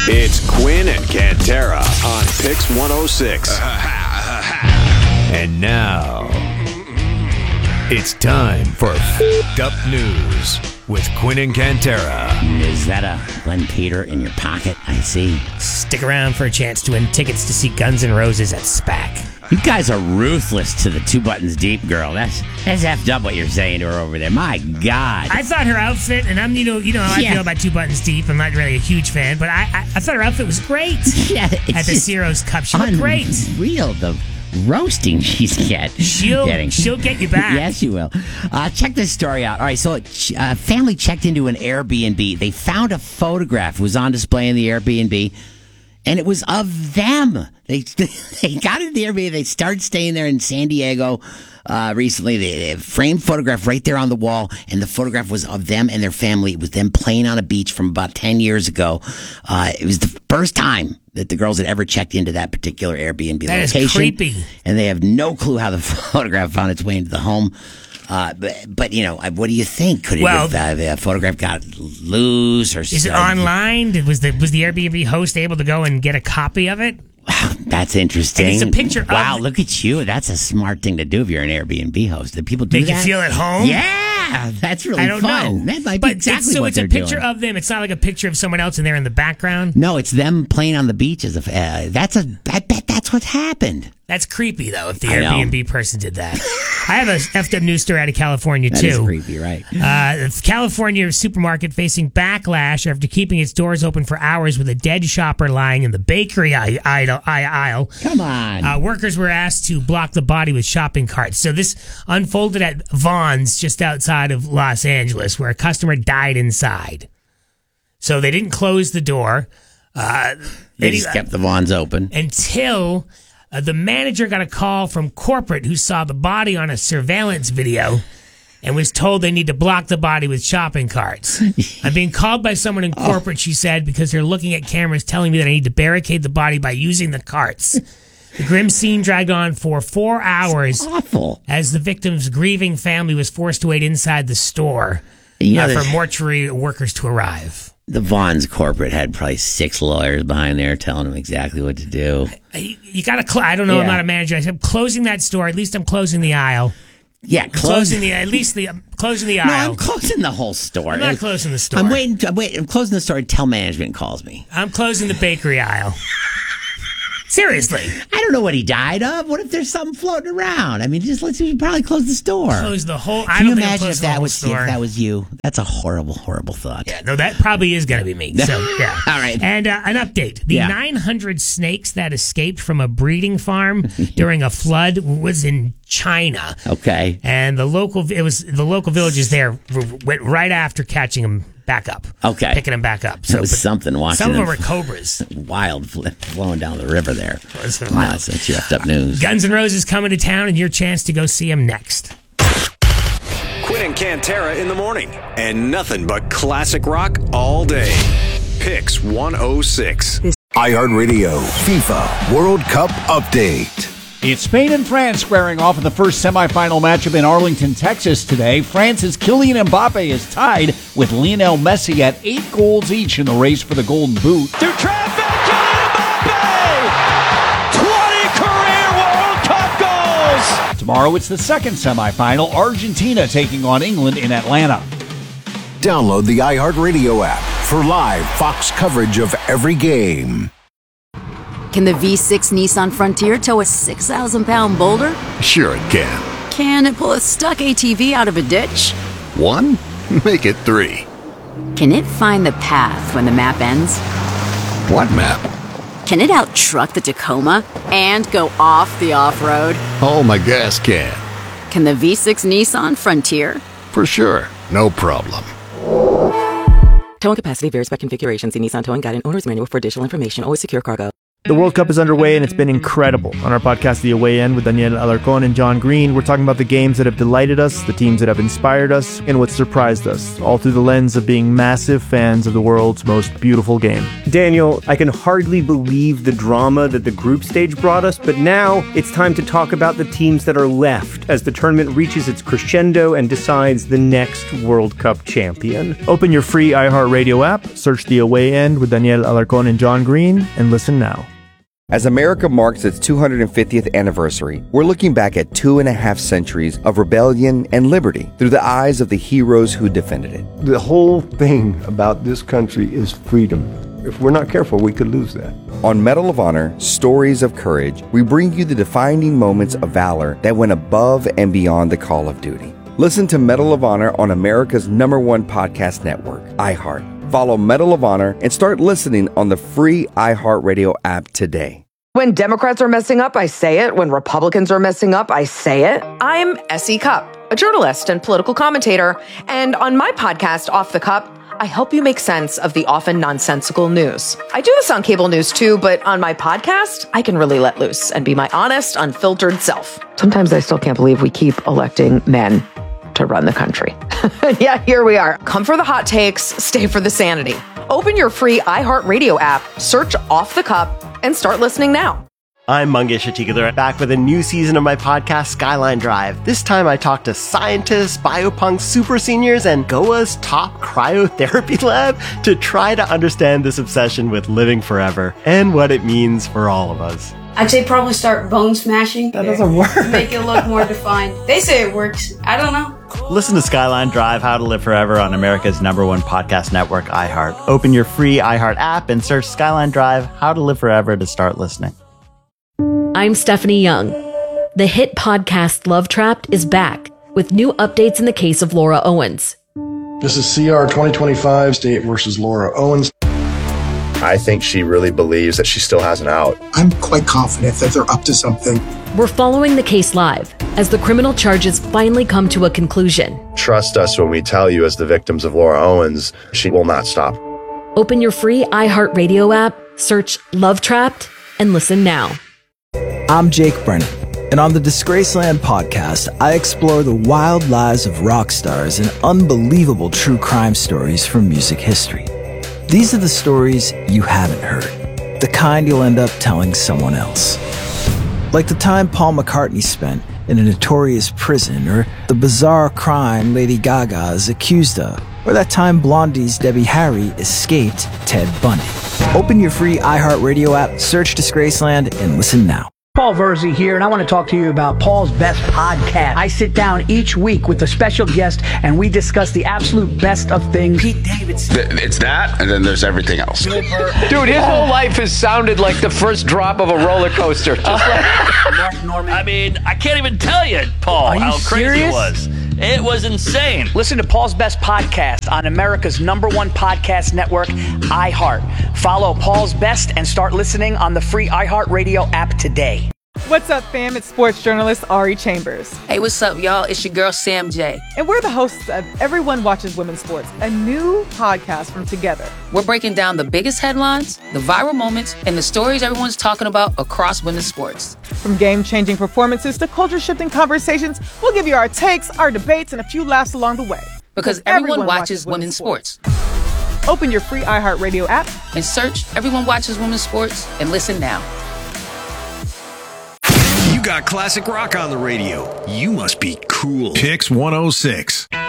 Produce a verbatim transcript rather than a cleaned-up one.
It's Quinn and Cantera on Pix one oh six. And now, it's time for F***ed Up News with Quinn and Cantera. Is that a Glenn Peter in your pocket? I see. Stick around for a chance to win tickets to see Guns N' Roses at SPAC. You guys are ruthless to the two buttons deep girl. That's that's effed up what you're saying to her over there. My God. I thought her outfit, and I'm you know you know how Yeah. I feel about two buttons deep. I'm not really a huge fan, but I I, I thought her outfit was great. Yeah, it's at the just Ciro's Cup, she looked great. Real the roasting she's get, She'll getting. she'll get you back. Yes, she will. Uh, check this story out. All right, so a uh, family checked into an Airbnb. They found a photograph. It was on display in the Airbnb. And it was of them. They they got into the Airbnb. They started staying there in San Diego uh, recently. They, they framed photograph right there on the wall, and the photograph was of them and their family. It was them playing on a beach from about ten years ago. Uh, it was the first time that the girls had ever checked into that particular Airbnb That is location. creepy. And they have no clue how the photograph found its way into the home. Uh, but, but, you know, what do you think? Could it Well, have, uh, the photograph got loose or Is it uh, online? Did- Was the was the Airbnb host able to go and get a copy of it? That's interesting. And it's a picture of- Wow, look at you. That's a smart thing to do if you're an Airbnb host. Do people do Make that? you feel at home? Yeah, that's really I don't fun. know. That might be but exactly it's, so what it's they're a picture doing. of them. It's not like a picture of someone else and they're in the background. No, it's them playing on the beach. As a, uh, that's a. I bet that's what happened. That's creepy, though, if the I know. Airbnb person did that. I have a effed up news story out of California, That too. is creepy, right? Uh, California supermarket facing backlash after keeping its doors open for hours with a dead shopper lying in the bakery aisle. aisle. Come on. Uh, workers were asked to block the body with shopping carts. So this unfolded at Vaughn's just outside of Los Angeles, where a customer died inside. So they didn't close the door. Uh, they any- just kept the Vons open. until uh, the manager got a call from corporate who saw the body on a surveillance video and was told they need to block the body with shopping carts. I'm being called by someone in corporate, she said, because they're looking at cameras telling me that I need to barricade the body by using the carts. The grim scene dragged on for four hours Awful. as the victim's grieving family was forced to wait inside the store You know, uh, the- for mortuary workers to arrive. The Vons corporate had probably six lawyers behind there telling them exactly what to do. You, you got to. Cl- I don't know. I'm Yeah. not a manager. I said I'm closing that store. At least I'm closing the aisle. Yeah, close. Closing the at least the I'm closing the No, aisle. I'm closing the whole store. I'm not closing the store. I'm waiting. To, I'm, wait, I'm closing the store until management calls me. I'm closing the bakery aisle. Seriously, I don't know what he died of. What if there's something floating around? I mean, just let's we should probably close the store. close the whole. I Can you don't think I'm imagine if closing the that whole was store. if that was you? That's a horrible, horrible thought. Yeah, no, that probably is going to be me. So yeah, All right. And uh, an update: the Yeah. nine hundred snakes that escaped from a breeding farm during a flood was in China. Okay. And the local, it was the local villages there went right after catching them back up. Okay. picking them back up. So it was but something watching Some of them them were cobras. wild fl- flowing down the river there. was Come wild. on, that's your effed up news. Guns N' Roses coming to town, and your chance to go see them next. Quinn and Cantera in the morning. And nothing but classic rock all day. Pix one oh six. iHeartRadio FIFA World Cup Update. It's Spain and France squaring off in the first semifinal matchup in Arlington, Texas today. France's Kylian Mbappe is tied with Lionel Messi at eight goals each in the race for the Golden Boot. Through traffic, Kylian Mbappe! twenty career World Cup goals! Tomorrow it's the second semifinal, Argentina taking on England in Atlanta. Download the iHeartRadio app for live Fox coverage of every game. Can the V six Nissan Frontier tow a six thousand pound boulder? Sure it can. Can it pull a stuck A T V out of a ditch? One? Make it three. Can it find the path when the map ends? What map? Can it out-truck the Tacoma and go off the off-road? Oh, my gas can. Can the V six Nissan Frontier? For sure. No problem. Towing capacity varies by configuration. See Nissan Towing Guide and Owner's Manual for additional information. Always secure cargo. The World Cup is underway and it's been incredible. On our podcast, The Away End, with Daniel Alarcón and John Green, we're talking about the games that have delighted us, the teams that have inspired us, and what surprised us, all through the lens of being massive fans of the world's most beautiful game. Daniel, I can hardly believe the drama that the group stage brought us, but now it's time to talk about the teams that are left as the tournament reaches its crescendo and decides the next World Cup champion. Open your free iHeartRadio app, search The Away End with Daniel Alarcón and John Green, and listen now. As America marks its two hundred fiftieth anniversary, we're looking back at two and a half centuries of rebellion and liberty through the eyes of the heroes who defended it. The whole thing about this country is freedom. If we're not careful, we could lose that. On Medal of Honor, Stories of Courage, we bring you the defining moments of valor that went above and beyond the call of duty. Listen to Medal of Honor on America's number one podcast network, iHeart. Follow Medal of Honor and start listening on the free iHeartRadio app today. When Democrats are messing up, I say it. When Republicans are messing up, I say it. I'm Essie Cupp, a journalist and political commentator. And on my podcast, Off the Cup, I help you make sense of the often nonsensical news. I do this on cable news too, but on my podcast, I can really let loose and be my honest, unfiltered self. Sometimes I still can't believe we keep electing men to run the country. Yeah, here we are. Come for the hot takes, stay for the sanity. Open your free iHeartRadio app, search Off the Cup, and start listening now. I'm Mangesh Hattikudur, back with a new season of my podcast, Skyline Drive. This time I talk to scientists, biopunks, super seniors, and Goa's top cryotherapy lab to try to understand this obsession with living forever and what it means for all of us. I'd say probably start bone smashing. That doesn't work. Make it look more defined. They say it works. I don't know. Listen to Skyline Drive, How to Live Forever on America's number one podcast network, iHeart. Open your free iHeart app and search Skyline Drive, How to Live Forever to start listening. I'm Stephanie Young. The hit podcast Love Trapped is back with new updates in the case of Laura Owens. This is C R twenty twenty-five, State versus Laura Owens. I think she really believes that she still has an out. I'm quite confident that they're up to something. We're following the case live as the criminal charges finally come to a conclusion. Trust us when we tell you, as the victims of Laura Owens, she will not stop. Open your free iHeartRadio app, search Love Trapped, and listen now. I'm Jake Brennan, and on the Disgraceland podcast, I explore the wild lives of rock stars and unbelievable true crime stories from music history. These are the stories you haven't heard, the kind you'll end up telling someone else. Like the time Paul McCartney spent in a notorious prison, or the bizarre crime Lady Gaga is accused of, or that time Blondie's Debbie Harry escaped Ted Bundy. Open your free iHeartRadio app, search Disgraceland, and listen now. Paul Verzi here, and I want to talk to you about Paul's Best Podcast. I sit down each week with a special guest, and we discuss the absolute best of things. Pete Davidson. It's that, and then there's everything else. Dude, his whole life has sounded like the first drop of a roller coaster. Just like Mark Norman. I mean, I can't even tell you, Paul, Are you how crazy serious? it was. It was insane. Listen to Paul's Best Podcast on America's number one podcast network, iHeart. Follow Paul's Best and start listening on the free iHeartRadio app today. What's up, fam? It's sports journalist Ari Chambers. Hey, what's up, y'all? It's your girl, Sam J. And we're the hosts of Everyone Watches Women's Sports, a new podcast from Together. We're breaking down the biggest headlines, the viral moments, and the stories everyone's talking about across women's sports. From game-changing performances to culture-shifting conversations, we'll give you our takes, our debates, and a few laughs along the way. Because, because everyone, everyone watches, watches women's sports. sports. Open your free iHeartRadio app and search Everyone Watches Women's Sports and listen now. You got classic rock on the radio. You must be cool. Pix one oh six.